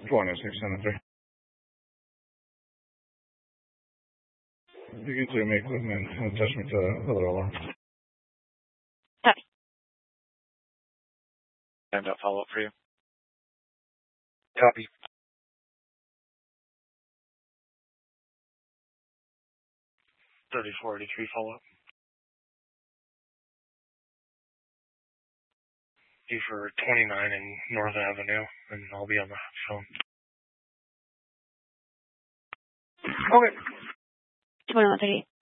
2673. You can make movement and adjustment to the other alarm. Copy. Timed out follow-up for you. Copy. $34.83 follow-up. Due for 29 in North Avenue, and I'll be on the phone. Okay. 2138.